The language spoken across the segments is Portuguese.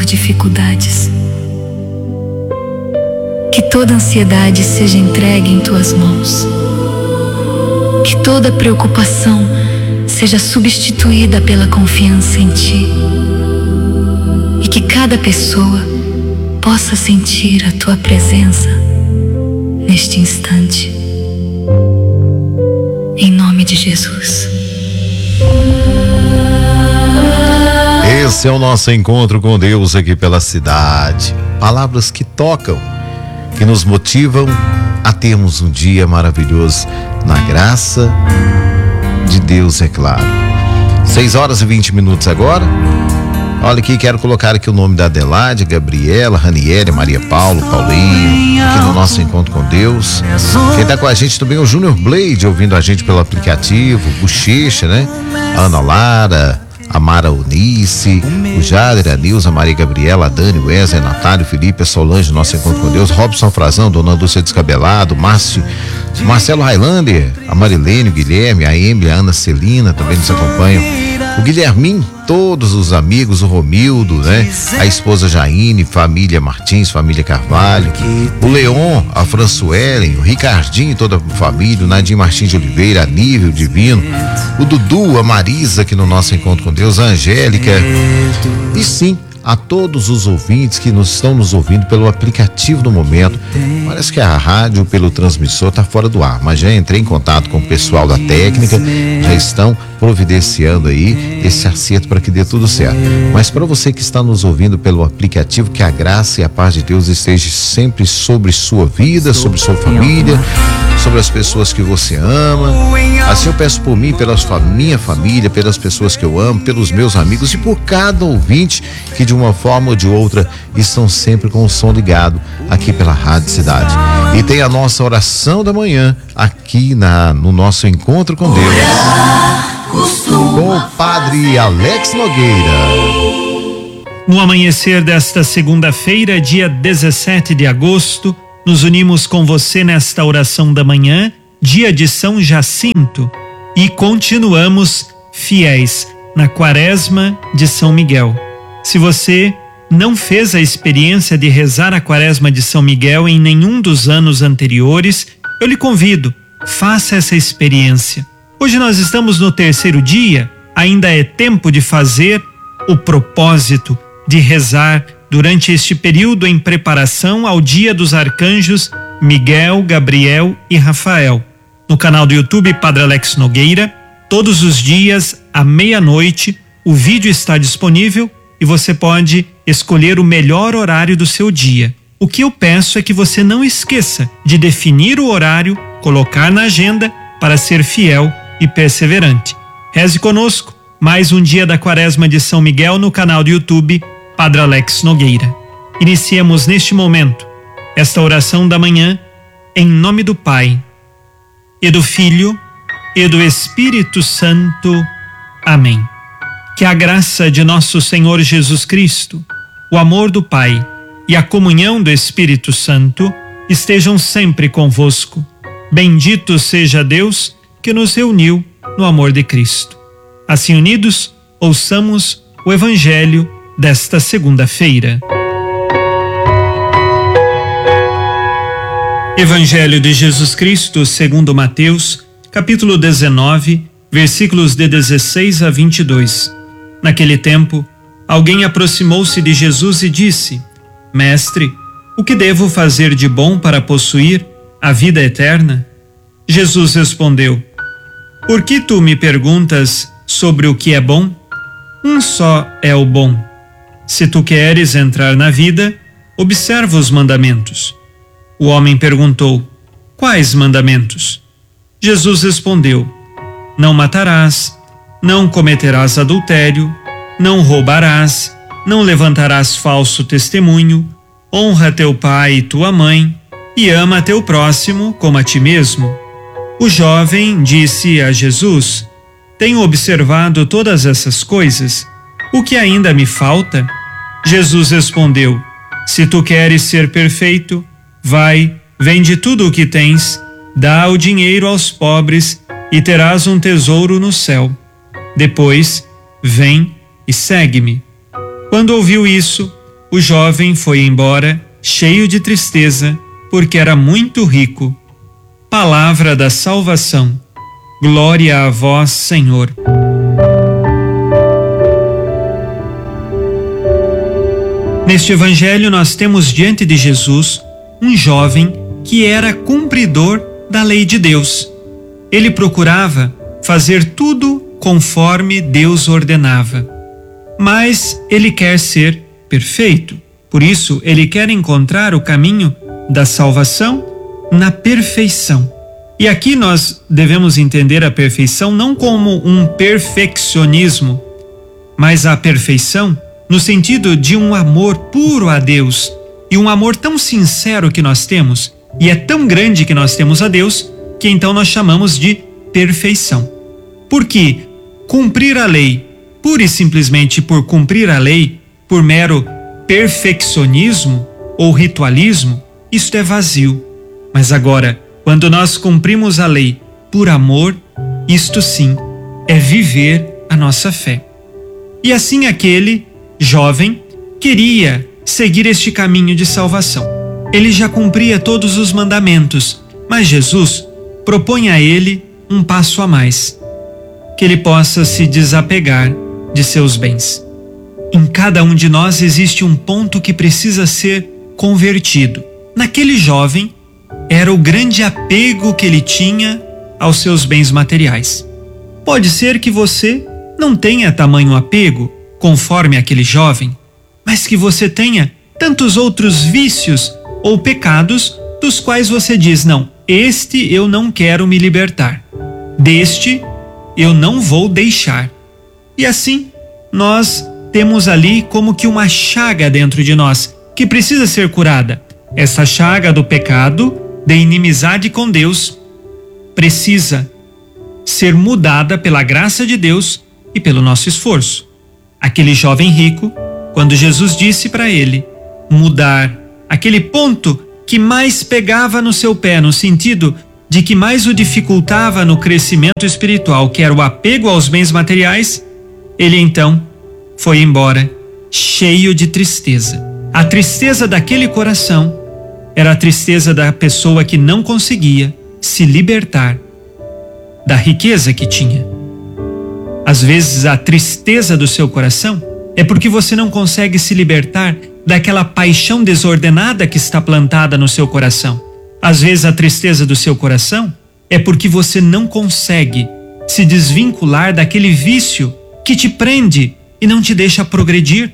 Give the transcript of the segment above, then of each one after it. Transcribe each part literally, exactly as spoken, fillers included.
dificuldades. Que toda ansiedade seja entregue em tuas mãos. Que toda preocupação seja substituída pela confiança em ti. E que cada pessoa possa sentir a tua presença neste instante. Em nome de Jesus. Esse é o nosso encontro com Deus aqui pela cidade. Palavras que tocam, que nos motivam a termos um dia maravilhoso na graça de Deus, é claro. seis horas e vinte minutos agora. Olha aqui, quero colocar aqui o nome da Adelaide, Gabriela, Ranieri, Maria Paulo, Paulinho, aqui no nosso encontro com Deus. Quem tá com a gente também é o Júnior Blade, ouvindo a gente pelo aplicativo, Bochecha, né? A Ana Lara, a Mara Unice, o Jader, a Nilza, a Maria Gabriela, a Dani, o Wesley, a Natália, o Felipe, a Solange, nosso encontro com Deus, Robson Frazão, Dona Lúcia Descabelado, Márcio, Marcelo Highlander, a Marilene, o Guilherme, a Emily, a Ana Celina também nos acompanham, o Guilhermin, todos os amigos, o Romildo, né? A esposa Jaine, família Martins, família Carvalho, o Leon, a Françoelen, o Ricardinho, toda a família, o Nadim Martins de Oliveira, a Nível Divino, o Dudu, a Marisa aqui no nosso encontro com Deus, a Angélica, e sim, a todos os ouvintes que nos estão nos ouvindo pelo aplicativo do momento. Parece que a rádio pelo transmissor está fora do ar, mas já entrei em contato com o pessoal da técnica, já estão providenciando aí esse acerto para que dê tudo certo. Mas para você que está nos ouvindo pelo aplicativo, que a graça e a paz de Deus esteja sempre sobre sua vida, sobre sua família, sobre as pessoas que você ama. Assim eu peço por mim, pela minha família, pelas pessoas que eu amo, pelos meus amigos e por cada ouvinte que de uma forma ou de outra estão sempre com o som ligado aqui pela Rádio Cidade. E tem a nossa oração da manhã aqui na, no nosso encontro com Deus, com o Padre Alex Nogueira. No amanhecer desta segunda-feira, dia dezessete de agosto, nos unimos com você nesta oração da manhã, dia de São Jacinto, e continuamos fiéis na Quaresma de São Miguel. Se você não fez a experiência de rezar a Quaresma de São Miguel em nenhum dos anos anteriores, eu lhe convido, faça essa experiência. Hoje nós estamos no terceiro dia, ainda é tempo de fazer o propósito de rezar durante este período em preparação ao dia dos arcanjos Miguel, Gabriel e Rafael. No canal do YouTube Padre Alex Nogueira, todos os dias à meia-noite, o vídeo está disponível e você pode escolher o melhor horário do seu dia. O que eu peço é que você não esqueça de definir o horário, colocar na agenda para ser fiel e perseverante. Reze conosco, mais um dia da Quaresma de São Miguel no canal do YouTube Padre Alex Nogueira. Iniciemos neste momento esta oração da manhã em nome do Pai e do Filho e do Espírito Santo. Amém. Que a graça de nosso Senhor Jesus Cristo, o amor do Pai e a comunhão do Espírito Santo estejam sempre convosco. Bendito seja Deus que nos reuniu no amor de Cristo. Assim unidos, ouçamos o Evangelho desta segunda-feira. Evangelho de Jesus Cristo segundo Mateus, capítulo dezenove, versículos de dezesseis a vinte e dois. Naquele tempo, alguém aproximou-se de Jesus e disse: Mestre, o que devo fazer de bom para possuir a vida eterna? Jesus respondeu: Por que tu me perguntas sobre o que é bom? Um só é o bom. Se tu queres entrar na vida, observa os mandamentos. O homem perguntou: Quais mandamentos? Jesus respondeu: Não matarás, não cometerás adultério, não roubarás, não levantarás falso testemunho, honra teu pai e tua mãe, e ama teu próximo como a ti mesmo. O jovem disse a Jesus: Tenho observado todas essas coisas. O que ainda me falta? Jesus respondeu: Se tu queres ser perfeito, vai, vende tudo o que tens, dá o dinheiro aos pobres e terás um tesouro no céu. Depois, vem e segue-me. Quando ouviu isso, O jovem foi embora, cheio de tristeza, porque era muito rico. Palavra da salvação. Glória a vós, Senhor. Neste evangelho nós temos diante de Jesus um jovem que era cumpridor da lei de Deus. Ele procurava fazer tudo conforme Deus ordenava. Mas ele quer ser perfeito. Por isso, ele quer encontrar o caminho da salvação na perfeição. E aqui nós devemos entender a perfeição não como um perfeccionismo, mas a perfeição no sentido de um amor puro a Deus e um amor tão sincero que nós temos, e é tão grande que nós temos a Deus, que então nós chamamos de perfeição. Porque cumprir a lei, pura e simplesmente por cumprir a lei, por mero perfeccionismo ou ritualismo, isto é vazio. Mas agora, quando nós cumprimos a lei por amor, isto sim é viver a nossa fé. E assim aquele jovem queria seguir este caminho de salvação. Ele já cumpria todos os mandamentos, mas Jesus propõe a ele um passo a mais, que ele possa se desapegar de seus bens. Em cada um de nós existe um ponto que precisa ser convertido. Naquele jovem era o grande apego que ele tinha aos seus bens materiais. Pode ser que você não tenha tamanho apego conforme aquele jovem, mas que você tenha tantos outros vícios ou pecados dos quais você diz: não, este eu não quero me libertar, deste eu não vou deixar. E assim nós temos ali como que uma chaga dentro de nós que precisa ser curada. Essa chaga do pecado, de inimizade com Deus, precisa ser mudada pela graça de Deus e pelo nosso esforço. Aquele jovem rico, quando Jesus disse para ele mudar aquele ponto que mais pegava no seu pé, no sentido de que mais o dificultava no crescimento espiritual, que era o apego aos bens materiais, ele então foi embora cheio de tristeza. A tristeza daquele coração era a tristeza da pessoa que não conseguia se libertar da riqueza que tinha. Às vezes a tristeza do seu coração é porque você não consegue se libertar daquela paixão desordenada que está plantada no seu coração. Às vezes a tristeza do seu coração é porque você não consegue se desvincular daquele vício que te prende e não te deixa progredir.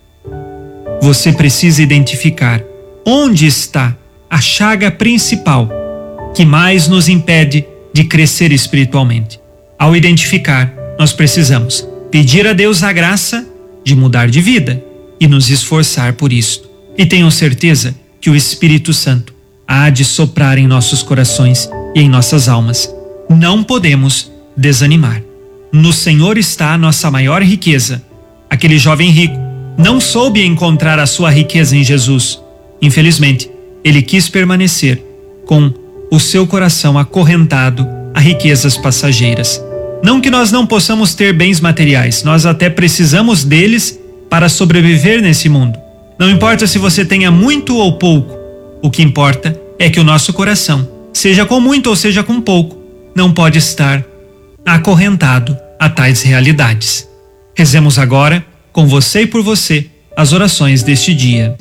Você precisa identificar onde está a chaga principal que mais nos impede de crescer espiritualmente. Ao identificar, nós precisamos pedir a Deus a graça de mudar de vida e nos esforçar por isso. E tenham certeza que o Espírito Santo há de soprar em nossos corações e em nossas almas. Não podemos desanimar. No Senhor está a nossa maior riqueza. Aquele jovem rico não soube encontrar a sua riqueza em Jesus. Infelizmente, ele quis permanecer com o seu coração acorrentado a riquezas passageiras. Não que nós não possamos ter bens materiais, nós até precisamos deles para sobreviver nesse mundo. Não importa se você tenha muito ou pouco, o que importa é que o nosso coração, seja com muito ou seja com pouco, não pode estar acorrentado a tais realidades. Rezemos agora, com você e por você, as orações deste dia.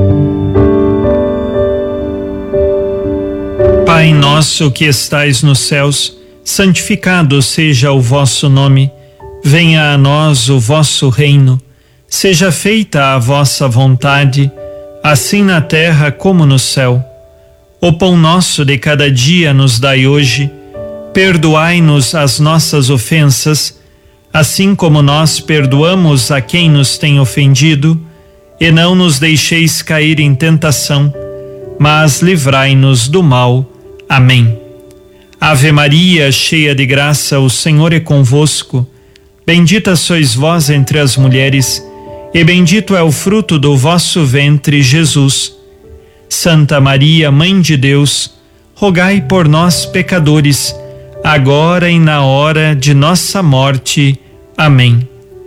Pai nosso que estais nos céus, santificado seja o vosso nome. Venha a nós o vosso reino. Seja feita a vossa vontade, assim na terra como no céu. O pão nosso de cada dia nos dai hoje. Perdoai-nos as nossas ofensas, assim como nós perdoamos a quem nos tem ofendido, e não nos deixeis cair em tentação, mas livrai-nos do mal. Amém. Ave Maria, cheia de graça, o Senhor é convosco. Bendita sois vós entre as mulheres, e bendito é o fruto do vosso ventre, Jesus. Santa Maria, Mãe de Deus, rogai por nós, pecadores, agora e na hora de nossa morte. Amém.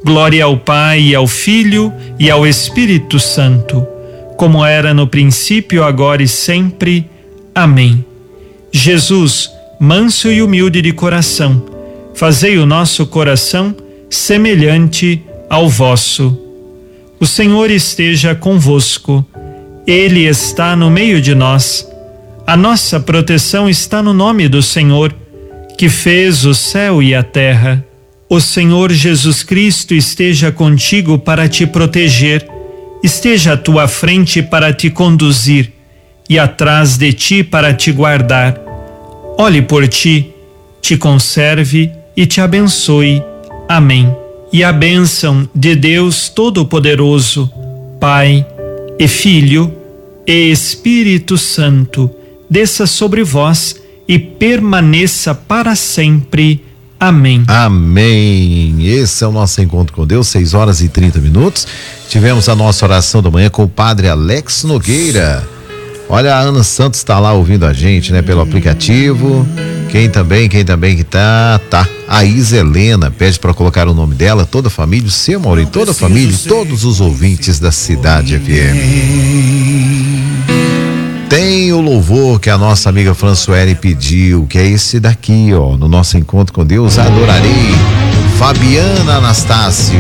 Glória ao Pai, e ao Filho e ao Espírito Santo, como era no princípio, agora e sempre. Amém. Jesus, manso e humilde de coração, fazei o nosso coração semelhante ao vosso. O Senhor esteja convosco. Ele está no meio de nós. A nossa proteção está no nome do Senhor, que fez o céu e a terra. O Senhor Jesus Cristo esteja contigo para te proteger, esteja à tua frente para te conduzir e atrás de ti para te guardar. Olhe por ti, te conserve e te abençoe. Amém. E a bênção de Deus Todo-Poderoso, Pai e Filho e Espírito Santo, desça sobre vós e permaneça para sempre. Amém. Amém. Esse é o nosso encontro com Deus, seis horas e trinta minutos. Tivemos a nossa oração da manhã com o padre Alex Nogueira. Olha, a Ana Santos está lá ouvindo a gente, né, pelo aplicativo. Quem também, quem também que tá, tá. A Isa Helena pede para colocar o nome dela, toda a família, o seu Maurício, toda a família e todos os ouvintes da Cidade F M. Tem o louvor que a nossa amiga Françoele pediu, que é esse daqui, ó, no nosso encontro com Deus, adorarei. Fabiana Anastácio.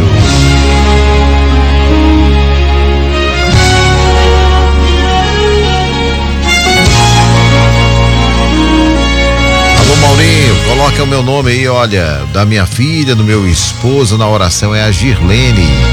Alô, Maurinho, coloca o meu nome aí, olha, da minha filha, do meu esposo na oração, é a Girlene.